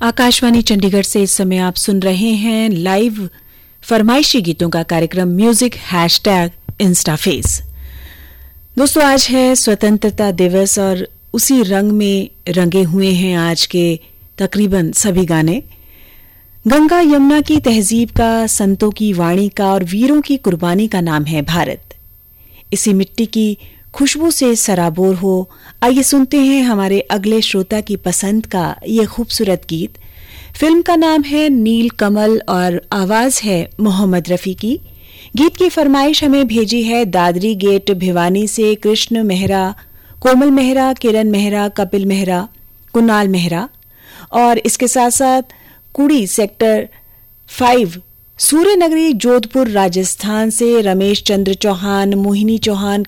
आकाशवाणी चंडीगढ़ से इस समय आप सुन रहे हैं लाइव फरमाइशी गीतों का कार्यक्रम म्यूजिक #इंस्टाफेस। दोस्तों, आज है स्वतंत्रता दिवस और उसी रंग में रंगे हुए हैं आज के तकरीबन सभी गाने। गंगा यमुना की तहजीब का, संतों की वाणी का और वीरों की कुर्बानी का नाम है भारत। इसी मिट्टी की खुशबू से सराबोर हो, आइए सुनते हैं हमारे अगले श्रोता की पसंद का ये खूबसूरत गीत। फिल्म का नाम है नील कमल और आवाज है मोहम्मद रफी की। गीत की फरमाइश हमें भेजी है दादरी गेट भिवानी से कृष्ण मेहरा, कोमल मेहरा, किरण मेहरा, कपिल मेहरा, कुणाल मेहरा और इसके साथ साथ कुड़ी सेक्टर 5 सूर्यनगरी जोधपुर राजस्थान से रमेश चंद्र चौहान, मोहिनी चौहान,